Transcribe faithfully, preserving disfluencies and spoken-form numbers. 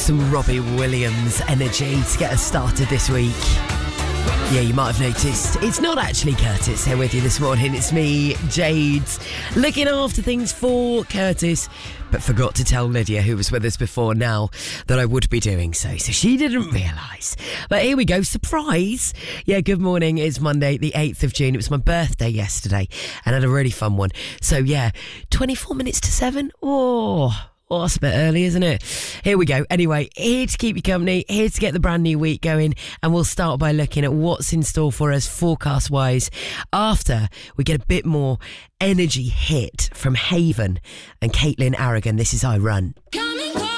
Some Robbie Williams energy to get us started this week. Yeah, you might have noticed it's not actually Curtis here with you this morning. It's me, Jade, looking after things for Curtis, but forgot to tell Lydia, who was with us before now, that I would be doing so. So she didn't realise. But here we go. Surprise. Yeah, good morning. It's Monday, the eighth of June. It was my birthday yesterday and I had a really fun one. So yeah, twenty-four minutes to seven. Oh... Oh, that's a bit early, isn't it? Here we go. Anyway, here to keep you company, here to get the brand new week going, and we'll start by looking at what's in store for us forecast-wise after we get a bit more energy hit from Haven and Caitlin Aragon. This is I Run.